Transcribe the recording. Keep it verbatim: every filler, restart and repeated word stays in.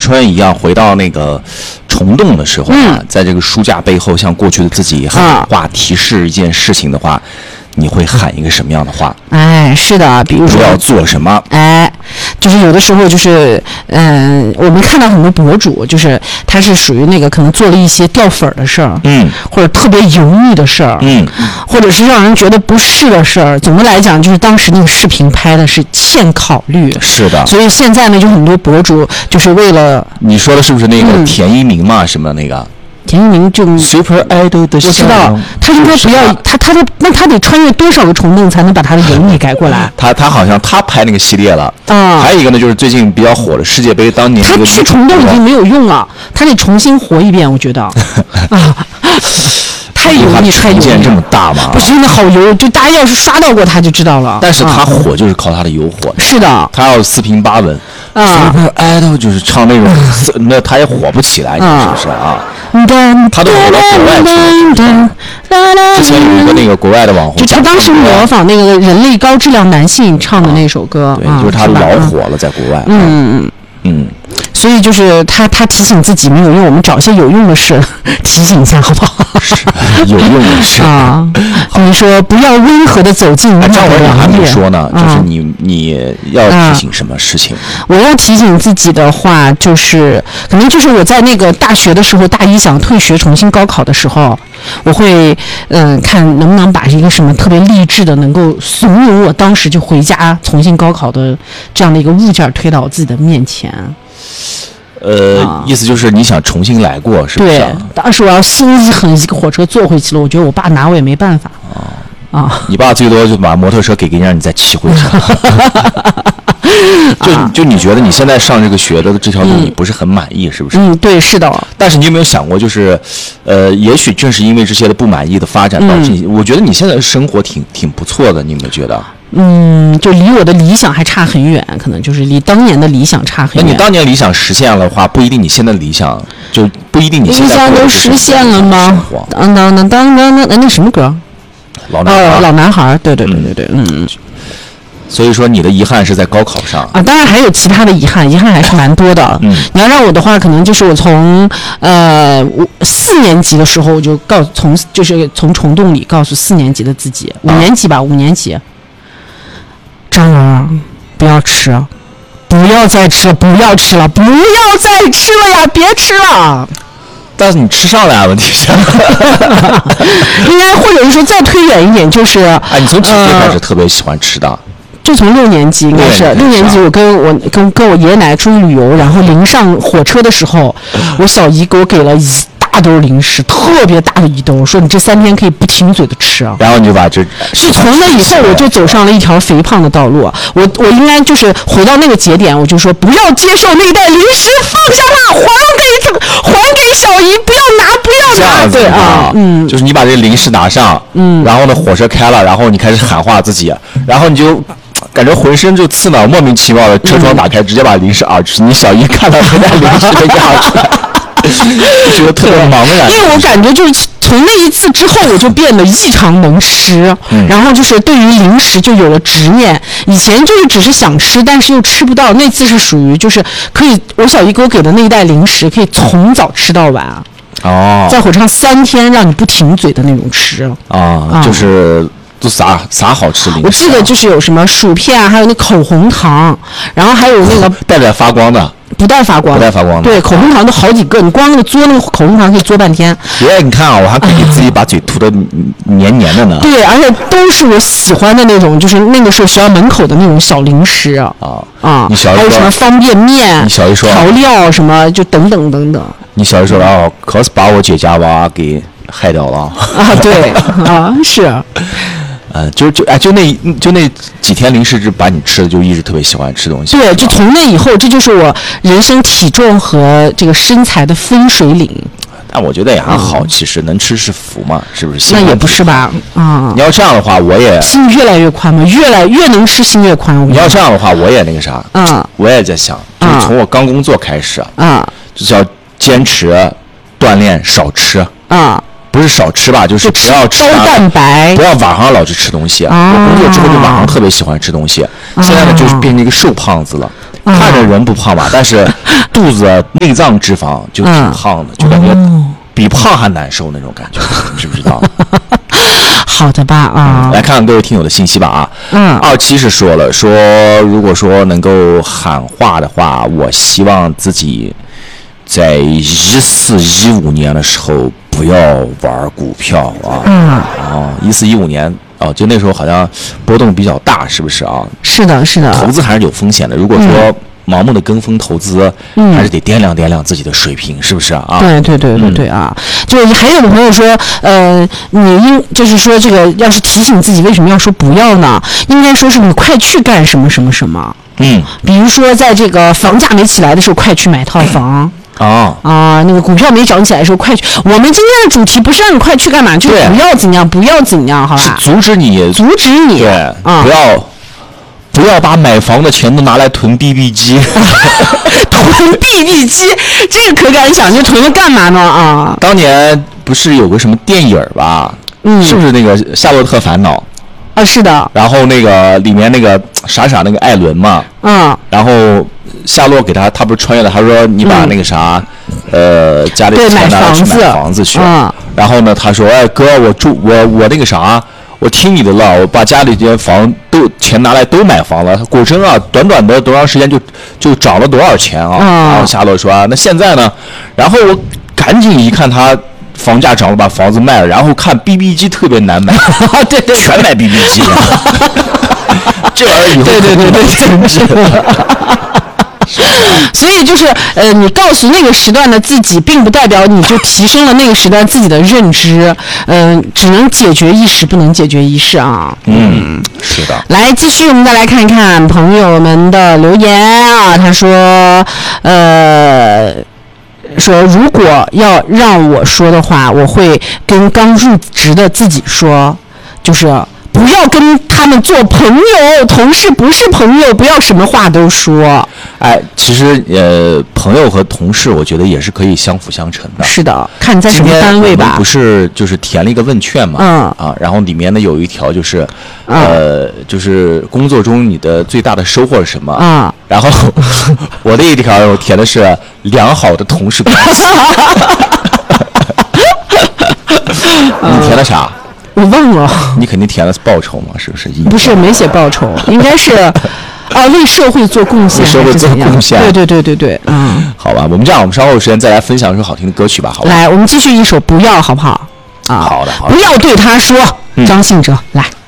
春一样回到那个虫洞的时候啊，嗯、在这个书架背后向过去的自己喊话、啊、提示一件事情的话，你会喊一个什么样的话？ 哎，是的，比如说要做什么？ 哎，就是有的时候就是，嗯、呃，我们看到很多博主，就是他是属于那个可能做了一些掉粉的事儿， 嗯， 或者特别油腻的事儿， 嗯， 或者是让人觉得不适的事儿。总的来讲，就是当时那个视频拍的是欠考虑， 是的。 所以现在呢，就很多博主就是为了， 你说的是不是那个田一鸣嘛？嗯、什么那个？ 田一鸣就 Super Idol 的， 我知道，他应该不要他他的那他得穿越多少个虫洞才能把他的油腻改过来？ 他他好像他拍那个系列了啊。 还有一个呢，就是最近比较火的世界杯，当年他去虫洞已经没有用了，他得重新活一遍，我觉得啊。太油腻，太油腻， 这么大吗？ 不是，真的好油，就大家要是刷到过他就知道了。 但是他火就是靠他的油火。 是的， 他要四平八稳啊。 Super Idol 就是唱那种，那他也火不起来，你是不是啊？他都火到国外去了。之前有一个那个国外的网红， 就他当时模仿那个人类高质量男性唱的那首歌， 对，就是他老火了，在国外。 嗯嗯嗯。 所以就是他，他提醒自己没有用，我们找一些有用的事提醒一下，好不好？ 是有用的事啊。你说不要温和的走进那个两面。还没说呢， 啊、 就是你你要提醒什么事情？ 啊、我要提醒自己的话，就是可能就是我在那个大学的时候，大一想退学重新高考的时候，我会嗯、呃、看能不能把一个什么特别励志的，能够怂恿我当时就回家重新高考的这样的一个物件推到我自己的面前。 呃、啊，意思就是你想重新来过，是不是？ 对，当时我要心一狠，一个火车坐回去了，我觉得我爸拿我也没办法。啊，啊你爸最多就把摩托车给给你，让你再骑回去。就就你觉得你现在上这个学的这条路，你不是很满意，嗯、是不是？ 嗯，对，是的。 但是你有没有想过，就是，呃，也许正是因为这些的不满意的发展，导致你，嗯、我觉得你现在的生活挺挺不错的，你有没有觉得？ 嗯，就离我的理想还差很远，可能就是离当年的理想差很远。 那你当年理想实现了的话，不一定你现在的理想就不一定你现在理想都实现了吗？当当当当当当，那什么歌？ 老男孩， 哦，老男孩，对对对对对，嗯。嗯所以说你的遗憾是在高考上啊，当然还有其他的遗憾，遗憾还是蛮多的。 嗯， 你要让我的话，可能就是我从呃我四年级的时候我就告从就是从虫洞里告诉四年级的自己，五年级吧，啊、五年级，张儿不要吃，不要再吃了，不要吃了，不要再吃了呀，别吃了。 但是你吃上来了，问题是， 应该或者是说再推远一点，就是， 哎，你从几岁开始特别喜欢吃的？呃就从六年级应该是六年级，我跟我跟跟我爷爷奶奶出去旅游，然后临上火车的时候，我小姨给我给了一大兜零食，特别大的一兜，说你这三天可以不停嘴的吃啊。 然后你就把这， 就从那以后我就走上了一条肥胖的道路。我我应该就是回到那个节点，我就说不要接受那袋零食，放下它，还给还给小姨，不要拿，不要拿。对啊，嗯， 就是你把这零食拿上，嗯，然后呢火车开了，然后你开始喊话自己，然后你就。感觉浑身就刺挠，莫名其妙的车窗打开，嗯、直接把零食耳吃。你小姨看到那袋零食的样子，觉得特别茫然。 因为我感觉就是从那一次之后，我就变得异常能吃，嗯、然后就是对于零食就有了执念。以前就是只是想吃，但是又吃不到。那次是属于就是可以，我小姨给我给的那一袋零食，可以从早吃到晚。 哦， 在火车上三天让你不停嘴的那种吃。 哦，啊、就是。都啥啥好吃零食、啊？ 我记得就是有什么薯片啊，还有那口红糖，然后还有那个带带发光的， 不带发光， 不带发光的。 对，口红糖都好几个，你光那个嘬那个口红糖可以嘬半天。 爷，你看啊，我还可以自己把嘴涂得黏黏的呢。 对，而且都是我喜欢的那种，就是那个时候学校门口的那种小零食啊啊。 你小姨说还有什么方便面？ 你小姨说调料什么就等等等等。 你小姨说哦，可是把我姐家娃给害掉了啊！对啊，是。 呃，就就哎，就那就那几天零食，就把你吃的就一直特别喜欢吃东西。 对，就从那以后，这就是我人生体重和这个身材的分水岭。 但我觉得也还好，嗯、其实能吃是福嘛，是不是？ 那也不是吧，啊、嗯！ 你要这样的话，我也心越来越宽嘛，越来越能吃，心越宽。 你要这样的话，我也那个啥， 嗯， 我也在想，就是从我刚工作开始， 啊、嗯， 就是要坚持锻炼，少吃， 啊、嗯。 不是少吃吧，就是不要吃高蛋白， 不要晚上老是吃东西。 啊、 我工作之后就晚上特别喜欢吃东西，啊、现在呢就是变成一个瘦胖子了。 看着人不胖吧，但是肚子内脏脂肪就挺胖的，就感觉比胖还难受那种感觉，你知不知道？ 好的吧啊、 嗯，来看看各位听友的信息吧啊。 嗯， 二七是说了，说如果说能够喊话的话，我希望自己在一四一五年的时候不要玩股票啊。 嗯， 啊，一四一五年哦，就那时候好像波动比较大，是不是啊？ 是的，是的。 投资还是有风险的，如果说、嗯盲目的跟风投资，嗯，还是得掂量掂量自己的水平，是不是啊？ 对对对对对啊！嗯、就还有的朋友说，呃，你应就是说这个，要是提醒自己为什么要说不要呢？应该说是你快去干什么什么什么。 嗯， 比如说在这个房价没起来的时候，快去买套房。 啊啊，那个股票没涨起来的时候，快去！我们今天的主题不是让你快去干嘛，就是不要怎样，不要怎样，好吧？ 是阻止你， 阻止你， 对，啊、不要。不要把买房的钱都拿来囤 B B 机， 囤 B B 机，这个可敢想，就囤了干嘛呢啊？ 当年不是有个什么电影吧？嗯，是不是那个《夏洛特烦恼》 啊？是的。 然后那个里面那个傻傻那个艾伦嘛， 嗯， 然后夏洛给他，他不是穿越了，他说你把那个啥，嗯、呃，家里钱拿来去买房子去， 嗯， 然后呢，他说，哎哥，我住我我那个啥。我听你的了，我把家里这间房都钱拿来都买房了。果真啊，短短的多长时间就就涨了多少钱啊？ 嗯、 然后夏洛说啊，那现在呢？然后我赶紧一看他房价涨了，把房子卖了，然后看 B B 机特别难买， 对对， 全买 B B 机了。这玩意儿以后对对对对增值了。 所以就是呃，你告诉那个时段的自己，并不代表你就提升了那个时段自己的认知，嗯、呃，只能解决一时，不能解决一世啊。 嗯，是的。 来，继续我们再来看一看朋友们的留言啊。他说，呃。说如果要让我说的话，我会跟刚入职的自己说，就是不要跟他们做朋友，同事不是朋友，不要什么话都说。 哎，其实呃，朋友和同事，我觉得也是可以相辅相成的。 是的，看你在什么单位吧。 我们不是就是填了一个问卷嘛， 嗯啊，然后里面呢有一条就是，呃，嗯、就是工作中你的最大的收获是什么？ 啊、嗯， 然后我那一条我填的是良好的同事关系。你填的啥？ 我忘了。 你肯定填了报酬嘛，是不是？ 不是，没写报酬，应该是啊，为社会做贡献， 为社会做贡献。 对对对对对，嗯。 好吧，我们这样，我们稍后有时间再来分享一首好听的歌曲吧，好吧？ 来，我们继续一首《不要》，好不好？啊， 好的，好的。 不要对他说，张信哲，来。